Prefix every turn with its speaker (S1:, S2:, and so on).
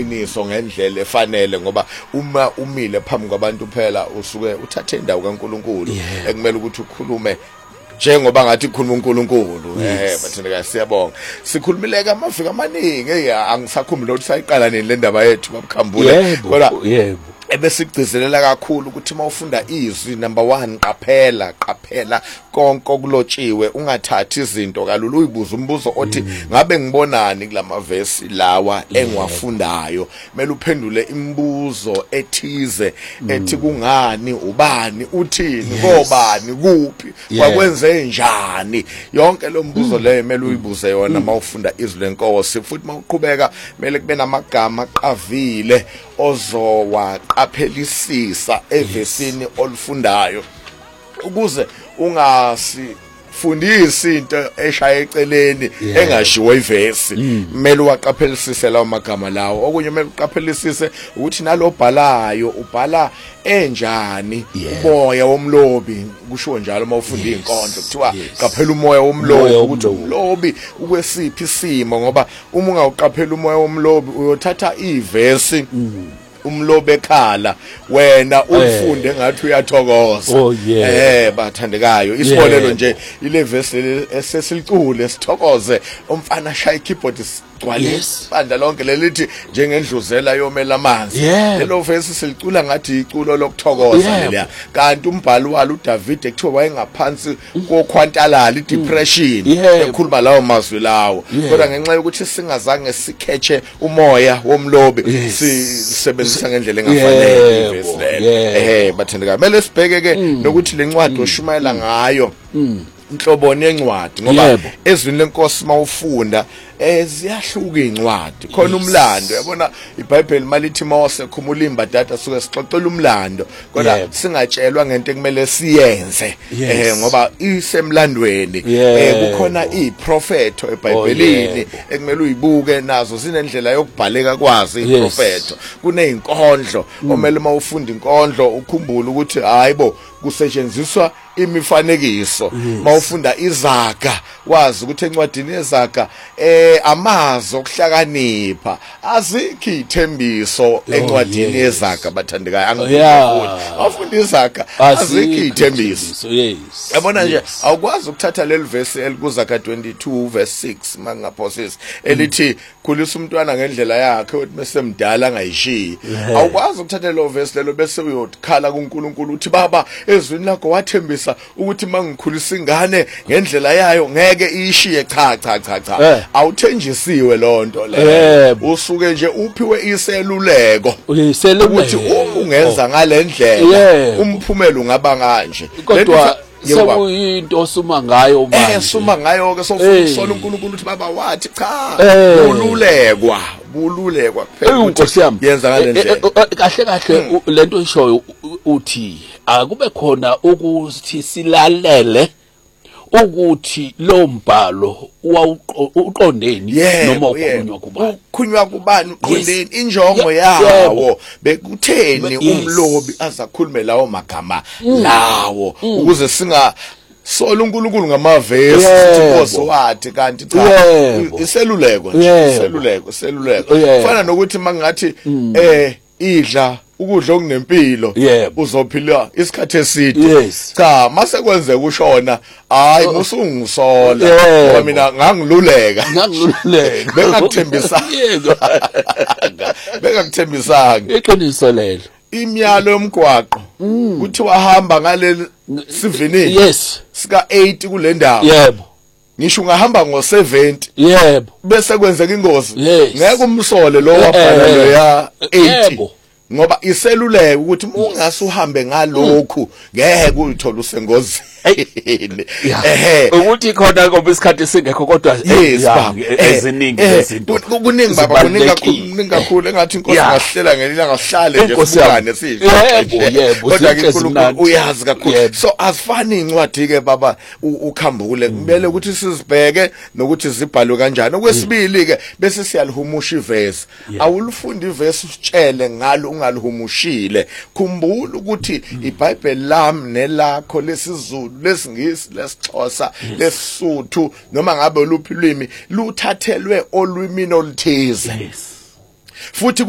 S1: iqiniso ngendlela efanele, ngoba uma umile phambi kwabantu phela usuke uthathe indawo kaNkuluNkulu ekumele ukuthi ukhulume njengoba ngathi ukhuluma uNkulunkulu. Bathandekayo, siyabonga. Sikhulumileke amaviki amaningi, angisakhumbula ukuthi sayiqala nini le ndaba yethu babukhambule, kodwa ebesigcizelela kakhulu ukuthi mawufunda izwi, number 1, qaphela konke okulotshiwe, ungathathi izinto kalula, uyibuza umbuzo othi ngabe ngibonani kulamavesi lawa engiwafundayo. Mele uphendule imibuzo ethize ethi kungani, ubani, uthini, kobani, kuphi, kwakwenze njani. Yonke lo mbuzo leyo mele uyibuze yona mawufunda izwi lenkosi. Futhi mawuqhubeka mele kube namagama aqavile ozowaqaphelisisa evesini olufundayo, ukuze ungasifundisi into eshaya eceleni engashiwo ivesi. Mele uwaqaphelisise lawo magama lawo. Okunye mele uqaphelisise ukuthi nalobhalayo ubhala enjani. Umoya womlobi kusho njalo mawufunda inkondlo, kuthiwa qaphela umoya womlobi, ukuthi umlobi ukwesiphi isimo, ngoba uma ungawuqaphela umoya womlobi uyothatha ivesi umlobe ekhala wena ufunde ngathi uyathokoza. Bathandekayo, isibonelo nje ile verse esesilicule sithokoze umfana shaya ikeyboard gcwale ibandla lonke lelithi njengendluzela yomela amanzi. Lelo verse silicula ngathi iculo lokuthokoza leya, kanti umbhali walo uDavid ekuthiwa wayengaphansi kokhwantalala, idepression, ekhuluma lawo mazwi lawo. Kodwa ngenxa yokuthi singazange sikhethe umoya womlobi, sisebenzisa ngendlela engafanele ivesi leyo. Bathandekayo, mele sibheke ke nokuthi lencwadi oshumayela ngayo inhloboni yencwadi, ngoba ezwini lenkosi mawufunda ziyahluka incwadi. Khona umlando, yabona iBhayibheli malithi Mose khumula imbadada suke sixoxela umlando, kodwa singatshelwa ngento ekumele siyenze, ngoba isemlandweni. Kukhona iprofeto eBhayibhelini ekumele uyibuke, nazo zinendlela yokubhaleka kwazi iprofeto. Kunezinkondlo omele mawufunda inkondlo ukhumbule ukuthi hayibo kusetshenziswa imifanekiso. Mawufunda izaga wazi ukuthi encwadini yezaga amazwi okuhlakanipha, azikho ithembiso encwadini yezaga. Bathandekayo, awufunda izaga azikho ithembiso. Yabona nje awukwazi ukuthatha leli verse elikuzaga 22 verse 6 mangaphosisi elithi khulisa umntwana ngendlela yakhe uthi bese mdala angayishiyi. Awukwazi ukuthatha lo verse lelo bese uyokhala kuNkulunkulu uthi baba ezwini lakho wathembisa ukuthi mangikhulisa ingane ngendlela yayo ngeke iyishiye. Cha, awuthenjisiwe lonto leyo. Usuke nje uphiwe iseluleko ukuthi ungenza ngalendlela umphumela ungaba kanje.
S2: Kodwa sekuyinto osuma ngayo manje.
S1: Suma ngayo ke sofusola uNkulunkulu ukuthi baba wathi cha, bululekwa
S2: kuphela ukuthi
S1: yenza ngalendlela.
S2: Kahle lento oyishoyo uthi akube khona ukuthi silalele ukuthi lo mbhalo uqondeni noma
S1: ukhunywa kubani, uqondeni, injongo yawo bekutheni umlobi azakhulume lawo magama lawo, ukuze singa sola uNkulunkulu ngamavesi Inkosi wathi kanti cha iseluleko nje, iseluleko kufana nokuthi mangathi idla ukudla okunempilo uzophila isikhathi eside. Cha, mase kwenzeka ushona hayi musungisola ngoba mina ngangiluleka bengakuthembisanga
S2: iqiniso lelo.
S1: Imiyalo yomgwaqo uthi wahamba ngaleli sivinini sika 8 kule ndawo, ngisho ungahamba ngo70 bese kwenzeka ingozi, ngeke umsole lo wabhala lo ya 80, ngoba iseluleke ukuthi ungase uhambe ngalokhu ngeke uyithola usengozini.
S2: Ukuthi khona ngoba isikhathi singekho, kodwa eziningi izinto
S1: kuningi baba, kuningi kakhulu engathi inkosi ngahlela ngelila ngahlale nje ubukane sisho. Kodwa ke uNkulunkulu uyazi kakhulu. So asifani incwadi ke baba ukhambule, kumele ukuthi sizibheke nokuthi zibhalwe kanjani. Okwesibili ke bese siyalihumusha ivesi. Awulufundi ivesi usitshele ngalo ungalihumushile. Khumbula ukuthi iBhayibheli lami nelakho lesizulu, lesingisi, lesixhosa, lesisuthu noma ngabe oluphi ulimi luthathelwe olwimini oluthize. Futhi